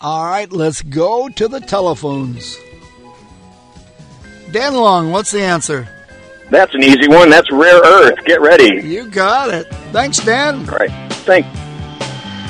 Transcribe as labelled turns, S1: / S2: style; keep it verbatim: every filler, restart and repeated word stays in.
S1: All right, let's go to the telephones. Dan Long, what's the answer?
S2: That's an easy one. That's rare earth. Get ready.
S1: You got it. Thanks, Dan.
S2: All right. Thanks.